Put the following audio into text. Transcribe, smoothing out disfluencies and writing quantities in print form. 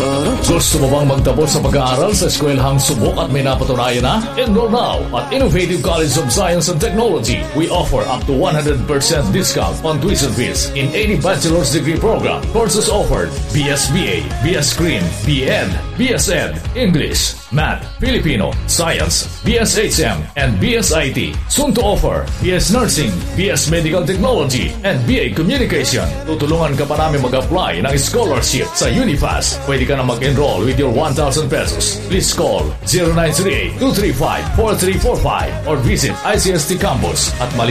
Gusto mo bang magtapos sa pag-aaral sa eskwelahang subok at may napatunayan na? Enroll now at Innovative College of Science and Technology. We offer up to 100% discount on tuition fees in any bachelor's degree program. Courses offered: BSBA, BS Green, BEd, BSEd, English, Math, Filipino, Science, BSHM, and BSIT. Soon to offer BS Nursing, BS Medical Technology, and BA Communication. Tutulungan ka pa namin mag-apply ng scholarship sa Unifast. Pwede ka na mag-enroll with your 1,000 pesos. Please call 0938-235-4345 or visit ICST Campus at